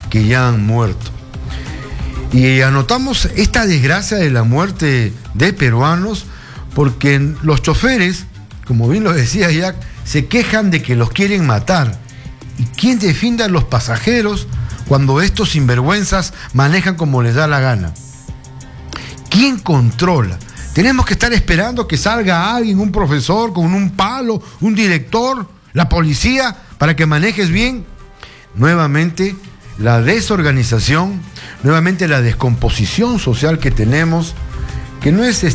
que ya han muerto. Y anotamos esta desgracia de la muerte de peruanos porque los choferes, como bien lo decía Jack, se quejan de que los quieren matar. ¿Y quién defiende a los pasajeros cuando estos sinvergüenzas manejan como les da la gana? ¿Quién controla? Tenemos que estar esperando que salga alguien, un profesor con un palo, un director, la policía, para que manejes bien. Nuevamente, la desorganización, nuevamente la descomposición social que tenemos, que no es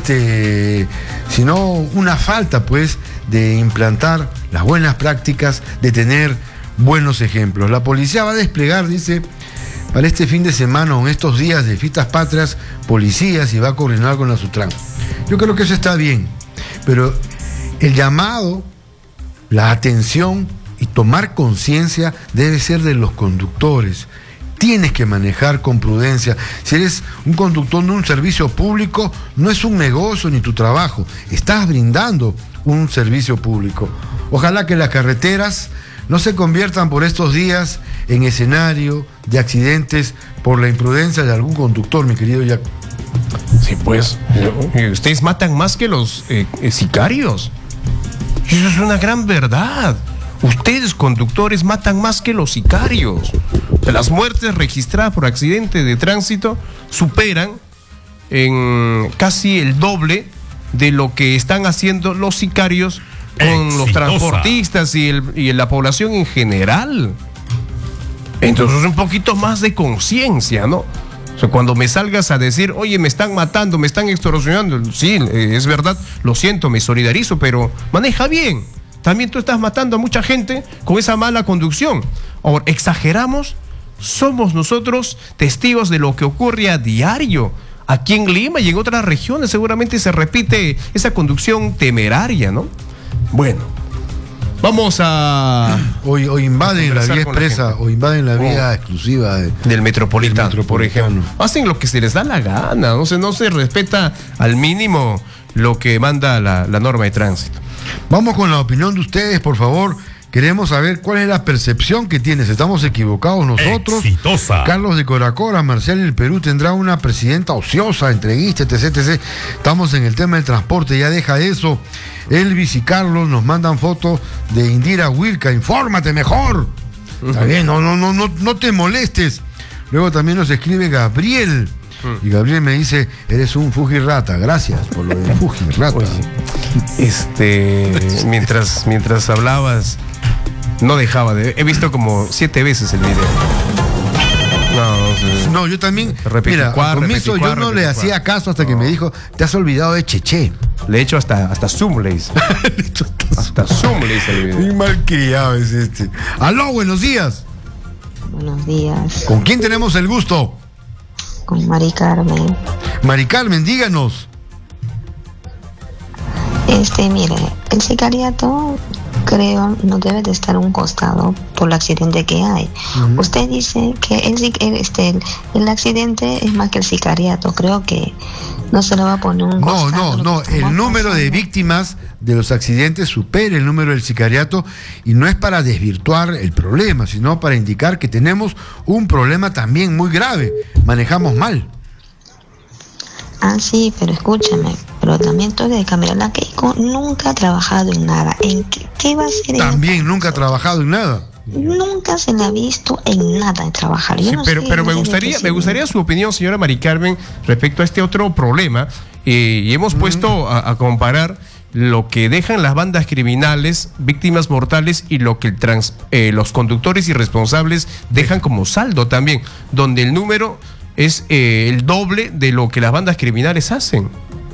sino una falta, pues, de implantar las buenas prácticas, de tener buenos ejemplos. La policía va a desplegar, dice, para este fin de semana o en estos días de fiestas patrias, policías, y va a coordinar con la Sutran. Yo creo que eso está bien, pero el llamado, la atención y tomar conciencia debe ser de los conductores. Tienes que manejar con prudencia. Si eres un conductor de un servicio público, no es un negocio ni tu trabajo. Estás brindando un servicio público. Ojalá que las carreteras no se conviertan por estos días en escenario de accidentes por la imprudencia de algún conductor, mi querido Jack. Sí, pues, ustedes matan más que los sicarios. Eso es una gran verdad. Ustedes, conductores, matan más que los sicarios. Las muertes registradas por accidente de tránsito superan en casi el doble de lo que están haciendo los sicarios con los transportistas y la población en general. Entonces, un poquito más de conciencia, ¿no? O sea, cuando me salgas a decir, oye, me están matando, me están extorsionando, sí, es verdad, lo siento, me solidarizo, pero maneja bien. También tú estás matando a mucha gente con esa mala conducción. Ahora, exageramos, somos nosotros testigos de lo que ocurre a diario. Aquí en Lima y en otras regiones seguramente se repite esa conducción temeraria, ¿no? Bueno, vamos a... Hoy invaden la vía expresa, o invaden la vía exclusiva del Metropolitano, por ejemplo. Hacen lo que se les da la gana, no se respeta al mínimo lo que manda la norma de tránsito. Vamos con la opinión de ustedes, por favor. Queremos saber cuál es la percepción que tienes. ¿Estamos equivocados nosotros? Exitosa. Carlos de Coracora, Marcial, el Perú tendrá una presidenta ociosa, entreguista, etc. Estamos en el tema del transporte, ya deja eso. Elvis y Carlos nos mandan fotos de Indira Wilca. Infórmate mejor. Está bien, no te molestes. Luego también nos escribe Gabriel. Y Gabriel me dice, eres un fujirrata. Gracias por lo de fujirrata. Mientras hablabas, no dejaba de... He visto como 7 veces el video. No, yo también. Mira, al comienzo yo no le hacía caso hasta que me dijo, te has olvidado de Cheche. Le he hecho hasta zoom, le hice. Hasta zoom le hice el video. Muy malcriado es este. Aló, buenos días. Buenos días. ¿Con quién tenemos el gusto? Con Mari Carmen. Mari Carmen, díganos. Mire, el sicariato creo no debe de estar a un costado por el accidente que hay. Usted dice que el accidente es más que el sicariato. Creo que no se le va a poner un costado. No, el número de víctimas de los accidentes supera el número del sicariato, y no es para desvirtuar el problema, sino para indicar que tenemos un problema también muy grave. Manejamos mal. Ah, sí, pero escúchame, pero también tú de Camerala Keiko nunca ha trabajado en nada. ¿En qué va a ser? También nunca ha trabajado en nada. Nunca se le ha visto en nada en trabajar. Yo no pero sé, me gustaría su opinión, señora Mari Carmen, respecto a este otro problema. Y hemos puesto a comparar lo que dejan las bandas criminales, víctimas mortales, y lo que los conductores irresponsables dejan como saldo también, donde el número es el doble de lo que las bandas criminales hacen.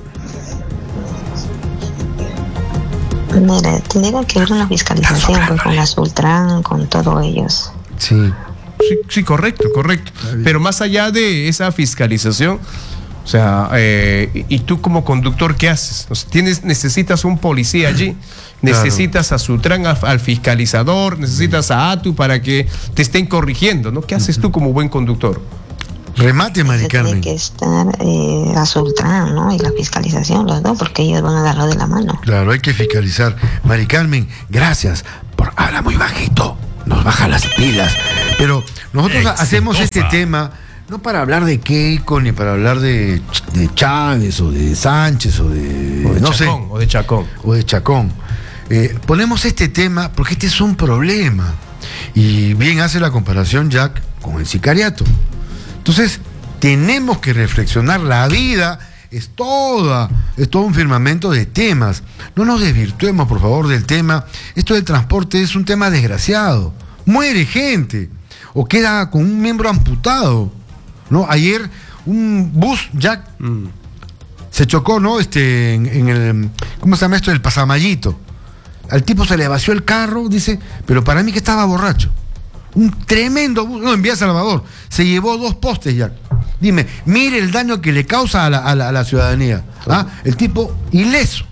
Mira, tendría que ver una fiscalización pues, con la Sultran, con todos ellos. Sí, correcto. Pero más allá de esa fiscalización, o sea, y tú como conductor, ¿qué haces? O sea, necesitas un policía allí, necesitas a Sultran, al fiscalizador, necesitas a ATU para que te estén corrigiendo, ¿no? ¿Qué haces tú como buen conductor? Remate, Mari Carmen. Tiene que estar la Sultran, ¿no? Y la fiscalización, los dos, porque ellos van a agarrar de la mano. Claro, hay que fiscalizar. Mari Carmen, gracias por hablar muy bajito. nos baja las pilas. Pero nosotros hacemos este tema no para hablar de Keiko, ni para hablar de Chávez, o de Sánchez, o de no sé, o de Chacón. O de Chacón. Ponemos este tema porque este es un problema. Y bien hace la comparación Jack con el sicariato. Entonces, tenemos que reflexionar. La vida es todo un firmamento de temas. No nos desvirtuemos, por favor, del tema. Esto del transporte es un tema desgraciado. Muere gente o queda con un miembro amputado, ¿no? Ayer un bus, Jack, se chocó, ¿no? En el, ¿cómo se llama esto? El Pasamallito. Al tipo se le vació el carro, dice, pero para mí que estaba borracho. Un tremendo bus, no, en Vía Salvador. Se llevó 2 postes, Jack. Dime, mire el daño que le causa a la ciudadanía. ¿Ah? El tipo ileso.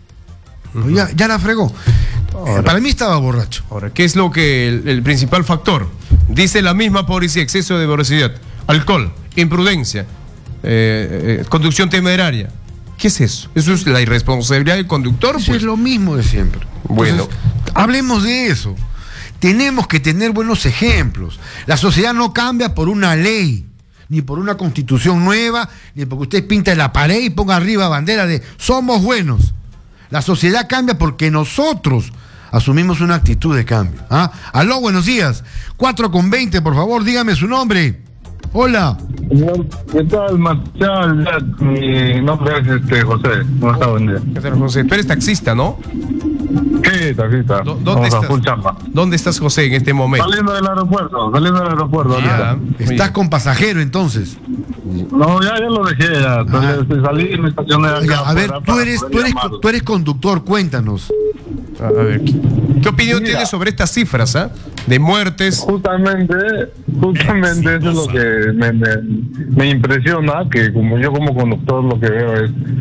Ya la fregó. Ahora, para mí estaba borracho. Ahora, ¿qué es lo que el principal factor? Dice la misma policía: exceso de velocidad, alcohol, imprudencia, conducción temeraria. ¿Qué es eso? Eso es la irresponsabilidad del conductor. Eso es lo mismo de siempre. Bueno, entonces, hablemos de eso. Tenemos que tener buenos ejemplos. La sociedad no cambia por una ley, ni por una constitución nueva, ni porque usted pinta en la pared y ponga arriba bandera de somos buenos. La sociedad cambia porque nosotros asumimos una actitud de cambio. ¿Ah? Aló, buenos días. 4:20, por favor, dígame su nombre. Hola. ¿Qué tal, Marcial? Mi nombre es José. ¿Cómo está? Buen día. ¿Qué tal, José? Tú eres taxista, ¿no? Sí, taxista. ¿Dónde estás? Full chamba. ¿Dónde estás, José, en este momento? Saliendo del aeropuerto. Ya. ¿Estás con pasajero, entonces? No, ya lo dejé. Ya. Salí y me estacioné acá. A ver, tú eres conductor, cuéntanos. A ver, ¿qué opinión tienes sobre estas cifras, de muertes? Justamente eso es lo que me impresiona, que como yo como conductor lo que veo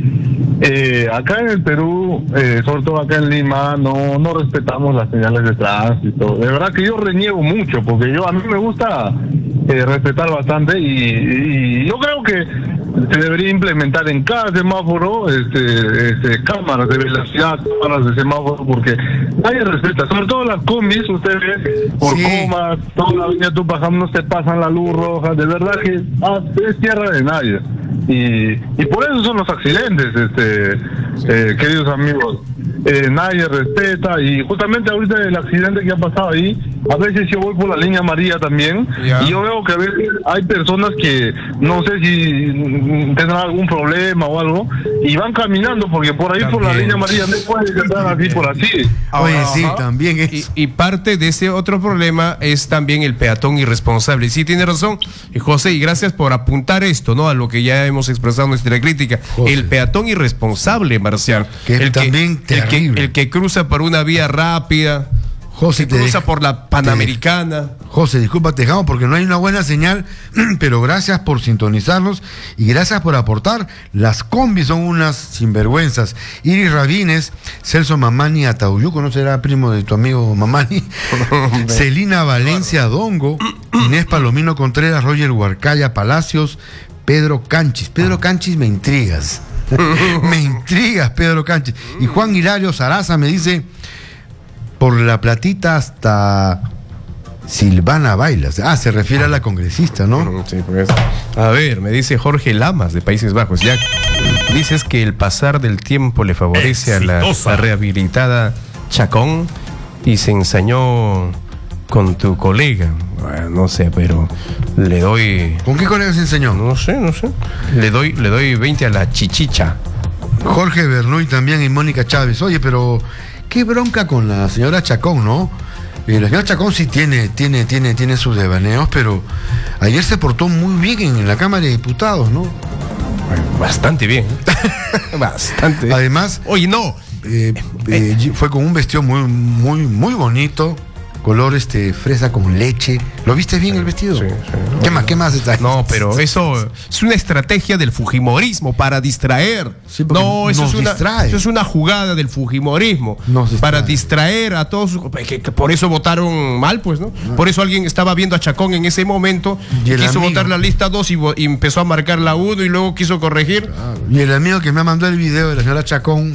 es acá en el Perú, sobre todo acá en Lima, no respetamos las señales de tránsito. De verdad que yo reniego mucho, porque a mí me gusta respetar bastante, y yo creo que se debería implementar en cada semáforo cámaras de velocidad, cámaras de semáforo, porque nadie respeta, sobre todo las combis. Ustedes ven por comas, toda la avenida Tupac no se pasan la luz roja, de verdad que es tierra de nadie, y por eso son los accidentes, queridos amigos. Nadie respeta, y justamente ahorita el accidente que ha pasado ahí, a veces yo voy por la línea amarilla también, y yo veo que a veces hay personas que no sé si tendrán algún problema o algo, y van caminando, porque por ahí por la línea amarilla no pueden andar así por así. Oye, sí, también es. Y parte de ese otro problema es también el peatón irresponsable. Sí, tiene razón, José, y gracias por apuntar esto, ¿no? A lo que ya hemos expresado en nuestra crítica. José. El peatón irresponsable, Marcial. El que cruza por una vía rápida, José, cruza por la Panamericana. José, disculpa, te dejamos porque no hay una buena señal, pero gracias por sintonizarnos y gracias por aportar. Las combis son unas sinvergüenzas. Iris Rabines, Celso Mamani Atauyuco, ¿no será primo de tu amigo Mamani? Celina Valencia Dongo, Inés Palomino Contreras, Roger Huarcaya Palacios, Pedro Canchis. Pedro Canchis, me intrigas. Me intrigas, Pedro Canchis. Y Juan Hilario Zaraza me dice: por La Platita hasta Silvana Bailas. Se refiere a la congresista, ¿no? Sí, pues. A ver, me dice Jorge Lamas de Países Bajos. Ya dices que el pasar del tiempo le favorece a la rehabilitada Chacón y se ensañó con tu colega. Bueno, no sé, pero le doy... ¿Con qué colega se enseñó? No sé. Le doy 20 a la chichicha. Jorge Bernuy también y Mónica Chávez. Oye, pero qué bronca con la señora Chacón, ¿no? La señora Chacón sí tiene sus devaneos, pero ayer se portó muy bien en la Cámara de Diputados, ¿no? Bueno, bastante bien. Bastante. Además, oye, no. Fue con un vestido muy bonito. Color fresa con leche. ¿Lo viste bien el vestido? Sí. ¿Qué más detalles? No, pero eso es una estrategia del fujimorismo para distraer. Sí, no, eso es una jugada del fujimorismo para distraer a todos. Que por eso votaron mal, pues, ¿no? Por eso alguien estaba viendo a Chacón en ese momento y quiso votar la lista 2 y empezó a marcar la 1 y luego quiso corregir. Claro. Y el amigo que me mandó el video de la señora Chacón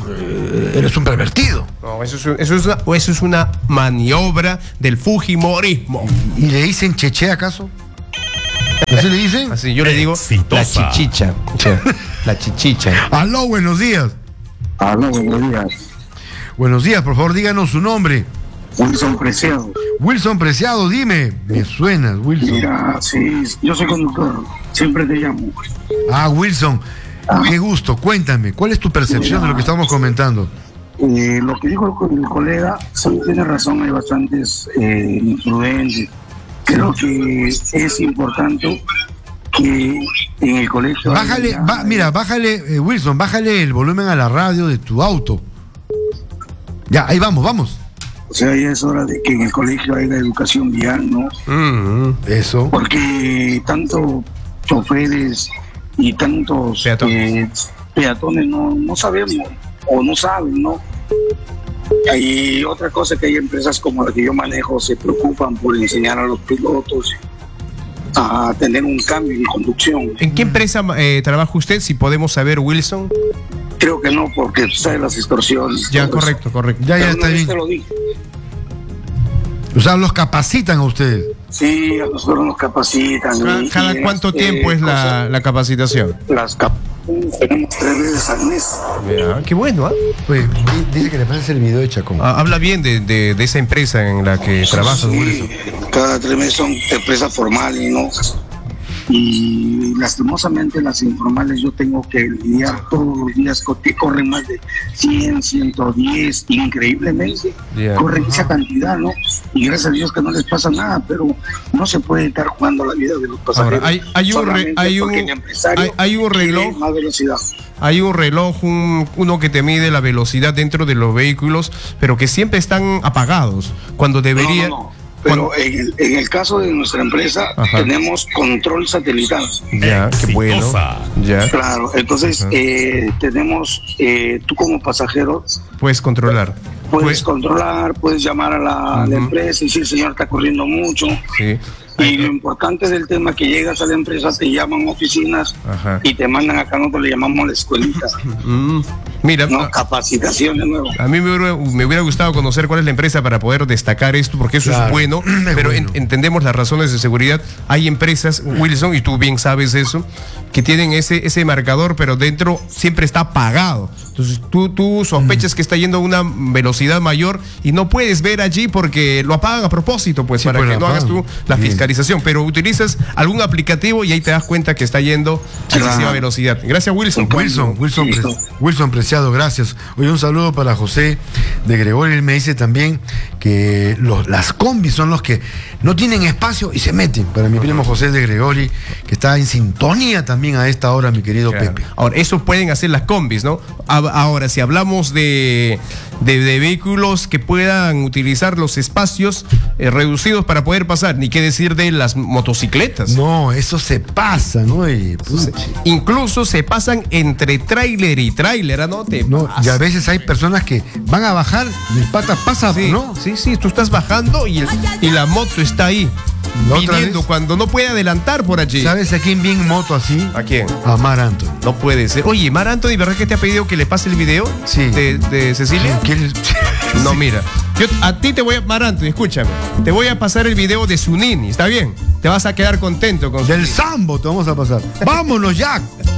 eres un pervertido. No, eso es una maniobra del fujimorismo. ¿Y le dicen cheche acaso? ¿Así le dicen? Así yo le digo Exitosa. la chichicha. La chichicha. Aló, buenos días. Aló, buenos días. Buenos días, por favor, díganos su nombre. Wilson Preciado. Wilson Preciado, dime. Me suenas, Wilson. Mira, sí, yo soy conductor. Siempre te llamo. Ah, Wilson, qué gusto. Cuéntame, ¿cuál es tu percepción de lo que estamos comentando? Lo que dijo el colega, sí tiene razón, hay bastantes imprudentes. Creo que es importante que en el colegio... Bájale, bájale, Wilson, bájale el volumen a la radio de tu auto. Ya, ahí vamos. O sea, ya es hora de que en el colegio haya educación vial, ¿no? Eso. Porque tanto choferes y tantos peatones no sabemos o no saben, ¿no? Hay otra cosa, que hay empresas como la que yo manejo se preocupan por enseñar a los pilotos a tener un cambio en conducción. ¿En qué empresa trabaja usted, si podemos saber, Wilson? Creo que no, porque sabe las extorsiones. Ya, correcto. Ya Pero está bien. te lo dije. O sea, los capacitan a ustedes. Sí, a nosotros nos capacitan. ¿Cada cuánto tiempo es la capacitación? Tenemos 3 veces al mes. Ya, qué bueno, ¿ah? Pues dice que le pasa el video de Chacón. Habla bien de esa empresa en la que trabajas, Wilson. Cada 3 meses son empresas formales, ¿no? Y lastimosamente las informales yo tengo que lidiar todos los días que corren más de 100, 110, increíblemente corren esa cantidad, ¿no? Y gracias a Dios que no les pasa nada, pero no se puede estar jugando la vida de los pasajeros. Ahora, hay un reloj, más velocidad. hay un reloj, uno que te mide la velocidad dentro de los vehículos, pero que siempre están apagados, cuando debería... No. Pero en el caso de nuestra empresa, tenemos control satelital. Ya, qué bueno. Ya. Claro, entonces tenemos, tú como pasajero... Puedes controlar. Puedes controlar, puedes llamar a la empresa y decir, señor, está corriendo mucho. Sí. Y lo importante del tema es que llegas a la empresa, te llaman oficinas y te mandan acá, nosotros le llamamos la escuelita. Mira, ¿no? Capacitación de nuevo. A mí me hubiera gustado conocer cuál es la empresa para poder destacar esto, porque eso es bueno, pero bueno. Entendemos las razones de seguridad. Hay empresas, Wilson, y tú bien sabes eso, que tienen ese marcador, pero dentro siempre está apagado. Entonces tú sospechas que está yendo a una velocidad mayor y no puedes ver allí porque lo apagan a propósito, pues, para que no hagas tú la fiscalización. Pero utilizas algún aplicativo y ahí te das cuenta que está yendo a excesiva velocidad. Gracias, Wilson. Wilson Preciado, gracias. Oye, un saludo para José de Gregorio. Él me dice también que las combis son los que no tienen espacio y se meten. Para mi primo José de Gregorio, que está en sintonía también a esta hora, mi querido Pepe. Ahora, eso pueden hacer las combis, ¿no? Ahora, si hablamos de vehículos que puedan utilizar los espacios reducidos para poder pasar, ni qué decir de las motocicletas. No, eso se pasa, ¿no? Incluso se pasan entre tráiler y tráiler, ¿no? Y a veces hay personas que van a bajar y el pata pasa, ¿no? Sí, tú estás bajando y la moto está ahí, viniendo cuando no puede adelantar por allí. ¿Sabes a quién viene moto así? ¿A quién? A Mar Anthony. No puede ser. Oye, Mar Anthony, ¿verdad que te ha pedido que le pase el video? Sí. ¿De Cecilia? No, mira. A ti Mar Anthony, escúchame. Te voy a pasar el video de Zunini, ¿está bien? Te vas a quedar contento con Del Sambo te vamos a pasar. ¡Vámonos, Jack!